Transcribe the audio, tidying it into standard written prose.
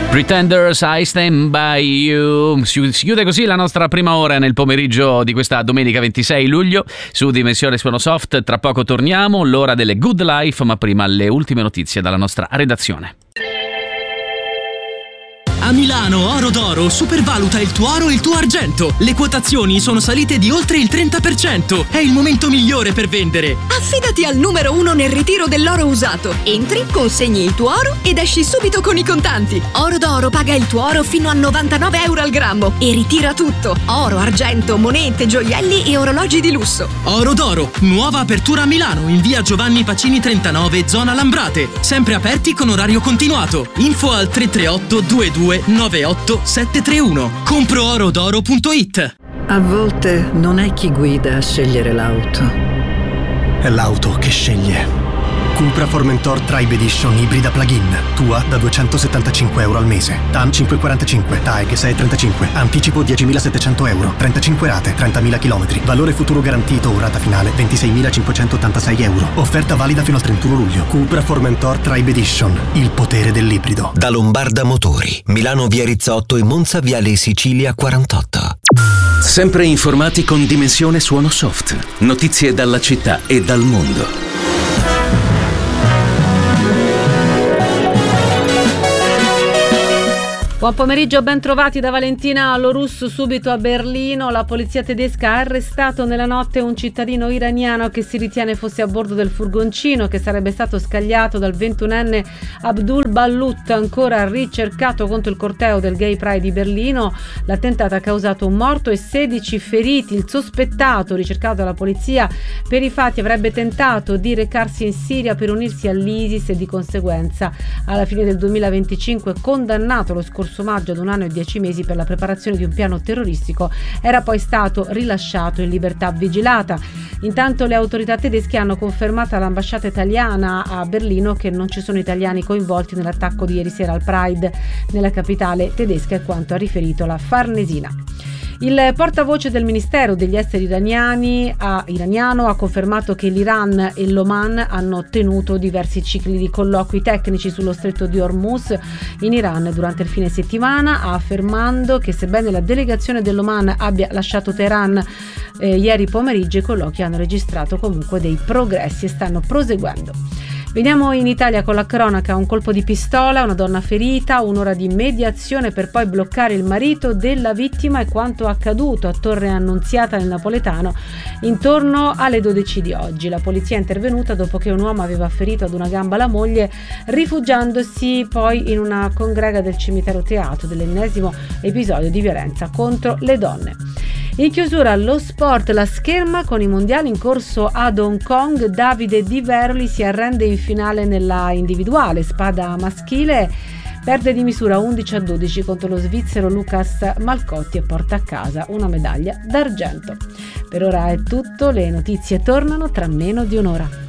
Pretenders, I Stand By You. Si chiude così la nostra prima ora nel pomeriggio di questa domenica 26 luglio su Dimensione Suono Soft. Tra poco torniamo, l'ora delle Good Life, ma prima le ultime notizie dalla nostra redazione. A Milano, Oro d'Oro supervaluta il tuo oro e il tuo argento. Le quotazioni sono salite di oltre il 30%. È il momento migliore per vendere. Affidati al numero 1 nel ritiro dell'oro usato. Entri, consegni il tuo oro ed esci subito con i contanti. Oro d'Oro paga il tuo oro fino a 99 euro al grammo e ritira tutto. Oro, argento, monete, gioielli e orologi di lusso. Oro d'Oro, nuova apertura a Milano in via Giovanni Pacini 39, zona Lambrate. Sempre aperti con orario continuato. Info al 338 22 98 731. Compro-orodoro.it. A volte non è chi guida a scegliere l'auto, è l'auto che sceglie. Cupra Formentor Tribe Edition ibrida plug-in. Tua da €275 al mese. TAN 545, TAEG 635. Anticipo 10.700 euro. 35 rate, 30.000 km. Valore futuro garantito o rata finale 26.586 euro. Offerta valida fino al 31 luglio. Cupra Formentor Tribe Edition. Il potere dell'ibrido. Da Lombarda Motori. Milano via Rizzotto e Monza viale Sicilia 48. Sempre informati con Dimensione Suono Soft. Notizie dalla città e dal mondo. Buon pomeriggio, ben trovati da Valentina Lorusso. Subito a Berlino la polizia tedesca ha arrestato nella notte un cittadino iraniano che si ritiene fosse a bordo del furgoncino che sarebbe stato scagliato dal 21enne Abdul Ballut, ancora ricercato contro il corteo del Gay Pride di Berlino. L'attentato ha causato un morto e 16 feriti. Il sospettato, ricercato dalla polizia per i fatti, avrebbe tentato di recarsi in Siria per unirsi all'ISIS e di conseguenza alla fine del 2025 condannato lo scorso maggio ad 1 anno e 10 mesi per la preparazione di un piano terroristico, era poi stato rilasciato in libertà vigilata. Intanto le autorità tedesche hanno confermato all'ambasciata italiana a Berlino che non ci sono italiani coinvolti nell'attacco di ieri sera al Pride nella capitale tedesca, è quanto ha riferito la Farnesina. Il portavoce del Ministero degli Esteri iraniano ha confermato che l'Iran e l'Oman hanno tenuto diversi cicli di colloqui tecnici sullo stretto di Hormuz in Iran durante il fine settimana, affermando che sebbene la delegazione dell'Oman abbia lasciato Teheran ieri pomeriggio, i colloqui hanno registrato comunque dei progressi e stanno proseguendo. Veniamo in Italia con la cronaca: un colpo di pistola, una donna ferita, un'ora di mediazione per poi bloccare il marito della vittima e quanto accaduto a Torre Annunziata nel napoletano intorno alle 12 di oggi. La polizia è intervenuta dopo che un uomo aveva ferito ad una gamba la moglie, rifugiandosi poi in una congrega del cimitero teatro dell'ennesimo episodio di violenza contro le donne. In chiusura lo sport, la scherma con i mondiali in corso ad Hong Kong. Davide Di Veroli si arrende in finale nella individuale spada maschile, perde di misura 11-12 contro lo svizzero Lucas Malcotti e porta a casa una medaglia d'argento. Per ora è tutto, le notizie tornano tra meno di un'ora.